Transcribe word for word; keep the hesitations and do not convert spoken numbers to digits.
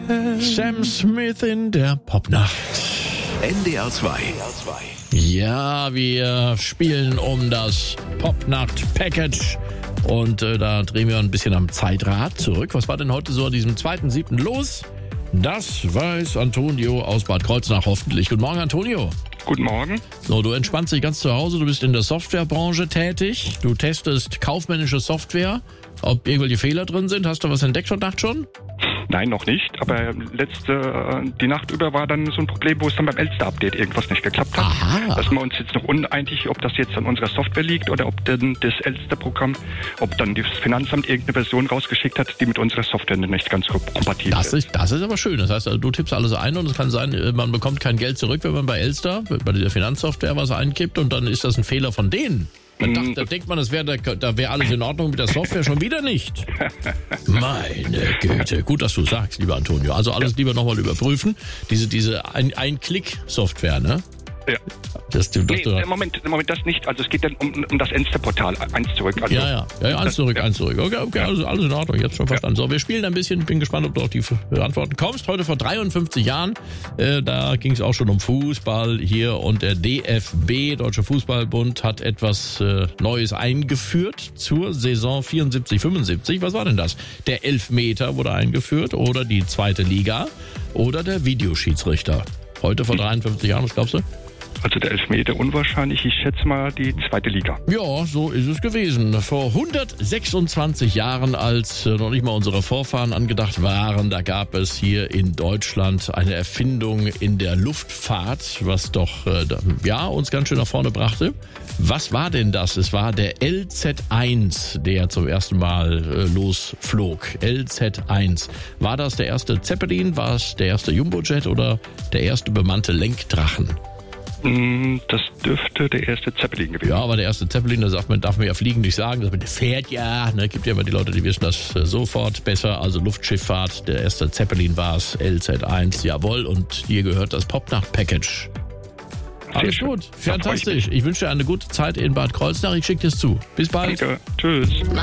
Sam Smith in der Popnacht. N D R zwei. Ja, wir spielen um das Popnacht-Package und äh, da drehen wir ein bisschen am Zeitrad zurück. Was war denn heute so an diesem zweiten siebten los? Das weiß Antonio aus Bad Kreuznach hoffentlich. Guten Morgen, Antonio. Guten Morgen. So, du entspannst dich ganz zu Hause, du bist in der Softwarebranche tätig, du testest kaufmännische Software, ob irgendwelche Fehler drin sind. Hast du was entdeckt heute Nacht schon? Nein, noch nicht. Aber letzte, die Nacht über war dann so ein Problem, wo es dann beim Elster-Update irgendwas nicht geklappt hat. Aha. Da sind wir uns jetzt noch uneinig, ob das jetzt an unserer Software liegt oder ob denn das Elster-Programm, ob dann das Finanzamt irgendeine Version rausgeschickt hat, die mit unserer Software nicht ganz kompatibel Das ist. ist. Das ist aber schön. Das heißt, du tippst alles ein und es kann sein, man bekommt kein Geld zurück, wenn man bei Elster, bei dieser Finanzsoftware was einkippt und dann ist das ein Fehler von denen. Da, dacht, da denkt man, das wär, da wäre alles in Ordnung mit der Software, schon wieder nicht. Meine Güte. Gut, dass du sagst, lieber Antonio. Also alles lieber nochmal überprüfen. Diese, diese Ein- Ein-Klick-Software, ne? Ja. Das, das, Nee, das, Moment, Moment, das nicht. Also es geht dann um, um das Elster-Portal, eins zurück. Also ja, ja, ja, eins das, zurück, ja. eins zurück. Okay, okay, also alles in Ordnung, jetzt schon verstanden. So, wir spielen ein bisschen, bin gespannt, ob du auf die Antworten kommst. Heute vor dreiundfünfzig Jahren, äh, da ging es auch schon um Fußball hier und der D F B, Deutsche Fußballbund, hat etwas äh, Neues eingeführt zur Saison vierundsiebzig fünfundsiebzig. Was war denn das? Der Elfmeter wurde eingeführt oder die zweite Liga oder der Videoschiedsrichter. Heute vor dreiundfünfzig Jahren, was glaubst du? Also der Elfmeter unwahrscheinlich, ich schätze mal die zweite Liga. Ja, so ist es gewesen. Vor hundertsechsundzwanzig Jahren, als äh, noch nicht mal unsere Vorfahren angedacht waren, da gab es hier in Deutschland eine Erfindung in der Luftfahrt, was doch äh, da, ja uns ganz schön nach vorne brachte. Was war denn das? Es war der L Z eins, der zum ersten Mal äh, losflog. L Z eins. War das der erste Zeppelin? War es der erste Jumbojet oder der erste bemannte Lenkdrachen? Das dürfte der erste Zeppelin gewesen sein. Ja, aber der erste Zeppelin, da sagt man, darf man ja fliegen nicht sagen, das der fährt ja, ne, gibt ja immer die Leute, die wissen das äh, sofort besser, also Luftschifffahrt, der erste Zeppelin war es, L Z eins, jawohl, und hier gehört das Popnacht-Package. Alles schön. gut, Ja, fantastisch. Ich wünsche dir eine gute Zeit in Bad Kreuznach, ich schicke dir es zu. Bis bald. Danke, tschüss.